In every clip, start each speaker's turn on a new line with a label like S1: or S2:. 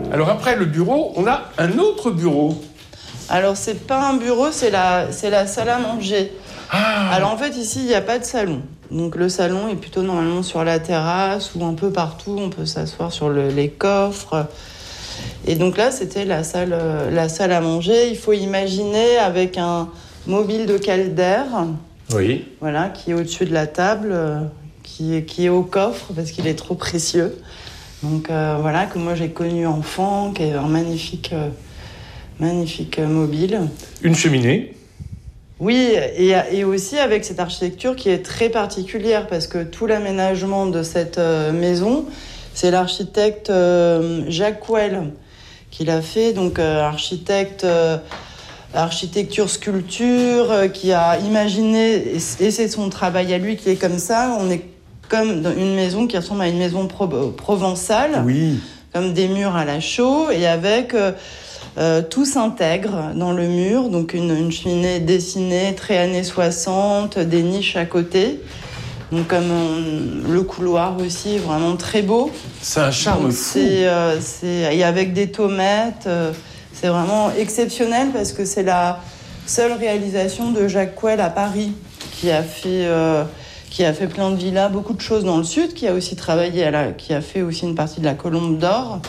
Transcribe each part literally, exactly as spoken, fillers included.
S1: Alors après le bureau, on a un autre bureau.
S2: Alors c'est pas un bureau, c'est la, c'est la salle à manger.
S1: Ah.
S2: Alors en fait ici il n'y a pas de salon. Donc le salon est plutôt normalement sur la terrasse ou un peu partout. On peut s'asseoir sur le, les coffres. Et donc là c'était la salle, la salle à manger. Il faut imaginer avec un mobile de caldaire.
S1: Oui.
S2: Voilà, qui est au-dessus de la table, euh, qui, est, qui est au coffre parce qu'il est trop précieux. Donc euh, voilà, que moi j'ai connu enfant, qui est un magnifique, euh, magnifique euh, mobile.
S1: Une cheminée.
S2: Oui, et, et aussi avec cette architecture qui est très particulière parce que tout l'aménagement de cette euh, maison, c'est l'architecte euh, Jacques Couel qui l'a fait, donc euh, architecte... Euh, architecture, sculpture, euh, qui a imaginé, et, et c'est son travail à lui qui est comme ça, on est comme dans une maison qui ressemble à une maison pro- provençale,
S1: oui.
S2: Comme des murs à la chaux, et avec euh, euh, tout s'intègre dans le mur, donc une, une cheminée dessinée, très années soixante, des niches à côté, donc comme on, le couloir aussi, vraiment très beau.
S1: C'est un charme
S2: donc,
S1: fou.
S2: C'est, euh, c'est, et avec des tomates... Euh, C'est vraiment exceptionnel parce que c'est la seule réalisation de Jacques Couel à Paris, qui a fait, euh, qui a fait plein de villas, beaucoup de choses dans le sud, qui a aussi travaillé, à la, qui a fait aussi une partie de la Colombe d'Or.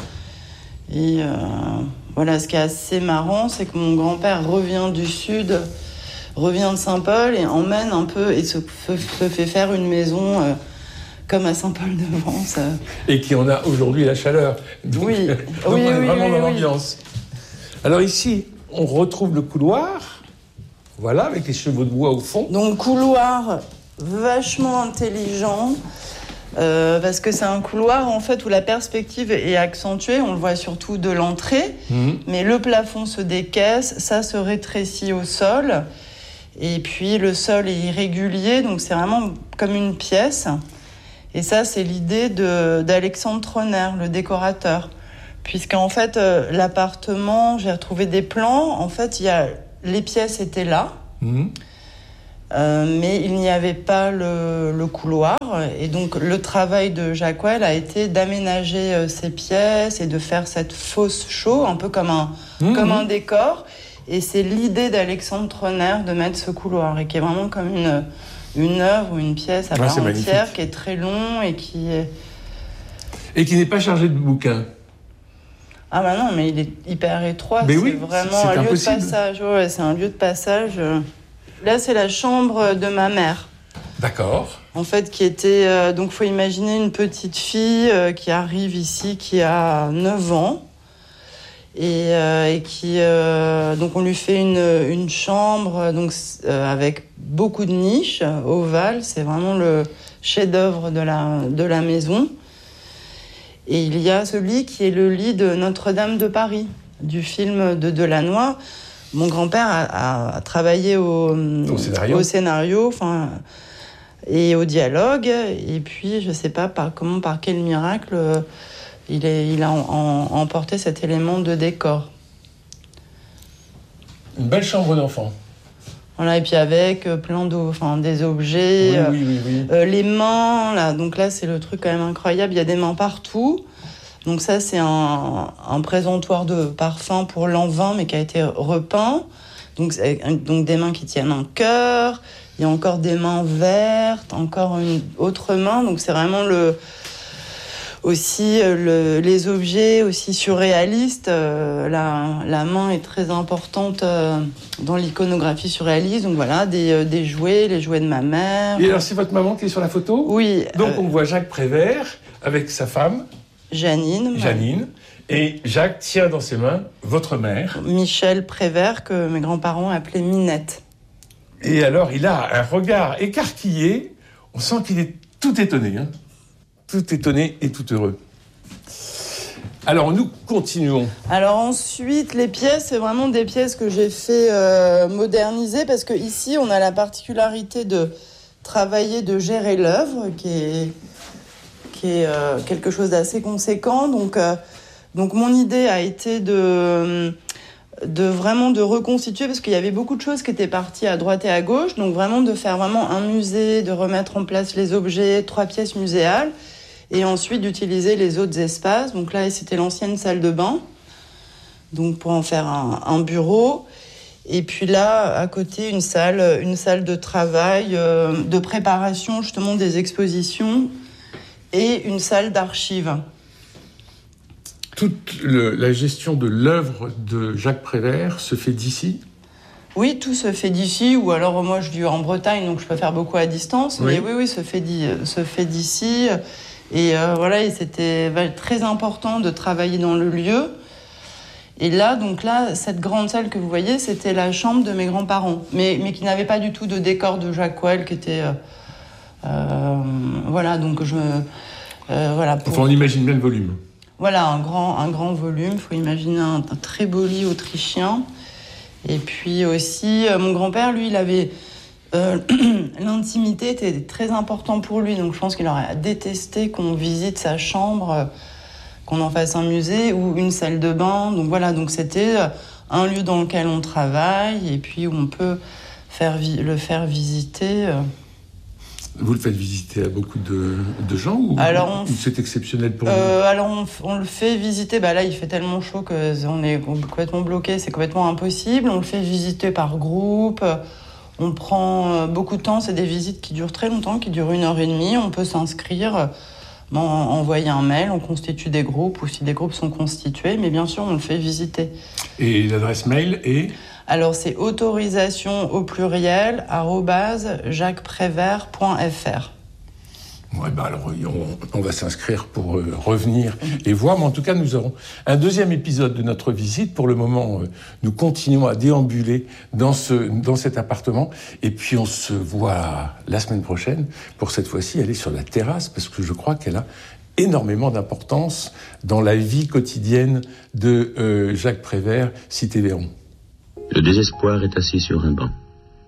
S2: Et euh, voilà, ce qui est assez marrant, c'est que mon grand-père revient du sud, revient de Saint-Paul et emmène un peu, et se, se fait faire une maison... Euh, comme à Saint-Paul-de-Vence.
S1: Et qui en a aujourd'hui la chaleur. Donc,
S2: oui,
S1: donc
S2: oui,
S1: on est
S2: oui,
S1: vraiment
S2: oui,
S1: dans
S2: oui.
S1: l'ambiance. Alors ici, on retrouve le couloir, voilà, avec les chevaux de bois au fond.
S2: Donc couloir vachement intelligent, euh, parce que c'est un couloir en fait où la perspective est accentuée, on le voit surtout de l'entrée, mmh. mais le plafond se décaisse, ça se rétrécit au sol, et puis le sol est irrégulier, donc c'est vraiment comme une pièce. Et ça, c'est l'idée de, d'Alexandre Troner, le décorateur. Puisqu'en fait, euh, l'appartement, j'ai retrouvé des plans. En fait, il y a, les pièces étaient là, mmh. euh, mais il n'y avait pas le, le couloir. Et donc, le travail de Jacques Couel a été d'aménager euh, ces pièces et de faire cette fosse chaux, un peu comme un, mmh. comme un décor. Et c'est l'idée d'Alexandre Troner de mettre ce couloir, et qui est vraiment comme une... une œuvre ou une pièce à part
S1: ah,
S2: entière qui est très long et qui est...
S1: Et qui n'est pas chargé de bouquins.
S2: Ah bah non, mais il est hyper étroit.
S1: Mais
S2: c'est
S1: oui,
S2: vraiment
S1: c'est
S2: un lieu
S1: impossible.
S2: de passage. Ouais, c'est un lieu de passage. Là, c'est la chambre de ma mère.
S1: D'accord.
S2: En fait, qui était... Euh, donc, il faut imaginer une petite fille euh, qui arrive ici, qui a neuf ans. Et, euh, et qui... Euh, donc, on lui fait une, une chambre donc, euh, avec beaucoup de niches ovales. C'est vraiment le chef-d'œuvre de la, de la maison. Et il y a ce lit qui est le lit de Notre-Dame de Paris, du film de Delannoy. Mon grand-père a, a, a travaillé au,
S1: au scénario,
S2: au scénario enfin, et au dialogue. Et puis, je ne sais pas par, comment, par quel miracle, il, est, il a en, en, emporté cet élément de décor.
S1: Une belle chambre d'enfant.
S2: Voilà, et puis avec euh, plein de, enfin, des objets,
S1: oui, oui, oui, oui.
S2: Euh, les mains, là, donc là c'est le truc quand même incroyable, il y a des mains partout. Donc ça c'est un, un présentoir de parfum pour l'an vingt mais qui a été repeint. Donc, donc des mains qui tiennent un cœur, il y a encore des mains vertes, encore une autre main, donc c'est vraiment le... Aussi, le, les objets aussi surréalistes, euh, la, la main est très importante euh, dans l'iconographie surréaliste. Donc voilà, des, euh, des jouets, les jouets de ma mère.
S1: Et alors, c'est votre maman qui est sur la photo ?
S2: Oui.
S1: Donc,
S2: euh,
S1: on voit Jacques Prévert avec sa femme.
S2: Janine.
S1: Janine. Et Jacques tient dans ses mains votre mère.
S2: Michel Prévert, que mes grands-parents appelaient Minette.
S1: Et alors, il a un regard écarquillé. On sent qu'il est tout étonné, hein. Tout étonné et tout heureux. Alors, nous continuons.
S2: Alors ensuite, les pièces, c'est vraiment des pièces que j'ai fait euh, moderniser parce qu'ici, on a la particularité de travailler, de gérer l'œuvre, qui est, qui est euh, quelque chose d'assez conséquent. Donc, euh, donc, mon idée a été de... de vraiment de reconstituer, parce qu'il y avait beaucoup de choses qui étaient parties à droite et à gauche, donc vraiment de faire vraiment un musée, de remettre en place les objets, trois pièces muséales, et ensuite d'utiliser les autres espaces. Donc là, c'était l'ancienne salle de bain, donc pour en faire un, un bureau. Et puis là, à côté, une salle, une salle de travail, euh, de préparation justement des expositions et une salle d'archives.
S1: Toute le, la gestion de l'œuvre de Jacques Prévert se fait d'ici ?
S2: Oui, tout se fait d'ici, ou alors moi je vis en Bretagne, donc je peux faire beaucoup à distance, oui. mais oui, oui, se fait, se fait d'ici. Et euh, voilà, et c'était très important de travailler dans le lieu. Et là, donc là, cette grande salle que vous voyez, c'était la chambre de mes grands-parents, mais, mais qui n'avait pas du tout de décor de Jacques Coel, qui était... Euh, euh, voilà, donc je... Euh, voilà, pour...
S1: Enfin, on imagine bien le volume.
S2: Voilà, un grand, un grand volume. Il faut imaginer un, un très beau lit autrichien. Et puis aussi, euh, mon grand-père, lui, il avait... Euh, l'intimité était très important pour lui, donc je pense qu'il aurait détesté qu'on visite sa chambre... Euh, qu'on en fasse un musée ou une salle de bain. Donc voilà, donc c'était un lieu dans lequel on travaille et puis où on peut faire vi- le faire visiter.
S1: Vous le faites visiter à beaucoup de, de gens ou,
S2: alors on,
S1: ou c'est exceptionnel pour
S2: euh,
S1: vous ?
S2: Alors on, on le fait visiter, bah là il fait tellement chaud qu'on est complètement bloqué, c'est complètement impossible. On le fait visiter par groupe. On prend beaucoup de temps, c'est des visites qui durent très longtemps, qui durent une heure et demie. On peut s'inscrire... envoyer un mail, on constitue des groupes ou si des groupes sont constitués, mais bien sûr on le fait visiter. Et
S1: l'adresse mail est ?
S2: Alors c'est autorisation au pluriel arobase jacques prévert point f r.
S1: Ouais, ben alors on, on va s'inscrire pour euh, revenir et voir, mais en tout cas nous aurons un deuxième épisode de notre visite. Pour le moment, euh, nous continuons à déambuler dans, ce, dans cet appartement et puis on se voit la semaine prochaine pour cette fois-ci aller sur la terrasse parce que je crois qu'elle a énormément d'importance dans la vie quotidienne de euh, Jacques Prévert, cité Véron.
S3: Le désespoir est assis sur un banc.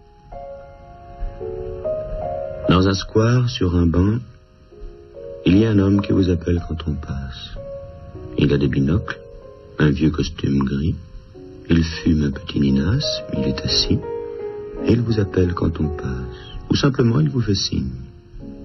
S3: Dans un square, sur un banc, il y a un homme qui vous appelle quand on passe. Il a des binocles, un vieux costume gris, il fume un petit Ninas, il est assis, et il vous appelle quand on passe. Ou simplement il vous fait signe.